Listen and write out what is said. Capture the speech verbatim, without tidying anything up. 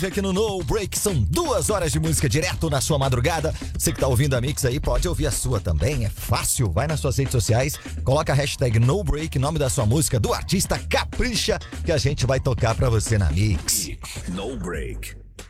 Aqui no No Break são duas horas de música direto na sua madrugada. Você que tá ouvindo a Mix aí pode ouvir a sua também, é fácil. Vai nas suas redes sociais, coloca a hashtag No Break, nome da sua música, do artista, capricha que a gente vai tocar pra você na Mix. No Break.